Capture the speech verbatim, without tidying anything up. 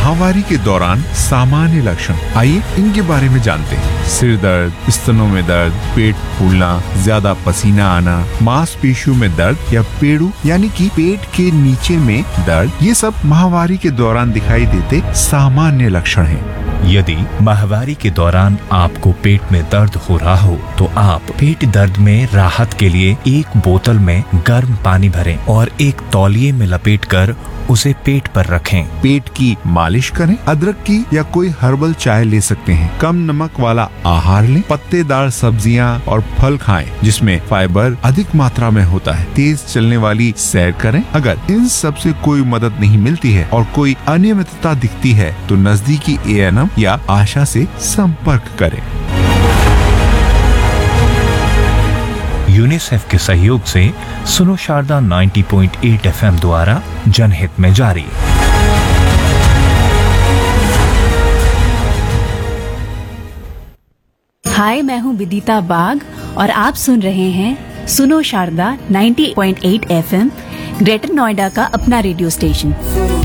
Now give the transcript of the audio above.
माहवारी के दौरान सामान्य लक्षण, आइए इनके बारे में जानते हैं। सिर दर्द, स्तनों में दर्द, पेट फूलना, ज्यादा पसीना आना, मांसपेशियों में दर्द या पेड़ू यानी कि पेट के नीचे में दर्द, ये सब माहवारी के दौरान दिखाई देते सामान्य लक्षण हैं। यदि माहवारी के दौरान आपको पेट में दर्द हो रहा हो तो आप पेट दर्द में राहत के लिए एक बोतल में गर्म पानी भरें और एक तौलिए में लपेटकर उसे पेट पर रखें। पेट की मालिश करें। अदरक की या कोई हर्बल चाय ले सकते हैं। कम नमक वाला आहार लें। पत्तेदार सब्जियां और फल खाएं जिसमें फाइबर अधिक मात्रा में होता है। तेज चलने वाली सैर करें। अगर इन सब से कोई मदद नहीं मिलती है और कोई अनियमितता दिखती है तो नजदीकी ए एन एम या आशा से संपर्क करें। यूनिसेफ के सहयोग से सुनो शारदा नब्बे पॉइंट आठ एफ एम द्वारा जनहित में जारी। हाय, मैं हूँ विदिता बाग और आप सुन रहे हैं सुनो शारदा नब्बे पॉइंट आठ एफ एम, ग्रेटर नोएडा का अपना रेडियो स्टेशन।